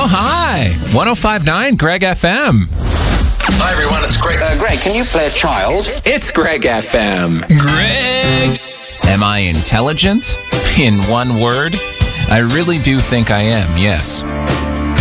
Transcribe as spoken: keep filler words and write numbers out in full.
Oh, hi. one oh five point nine Greg F M. Hi, everyone. It's Greg. Uh, Greg, can you play a child? It's Greg F M. Greg! Am I intelligent? In one word? I really do think I am, yes.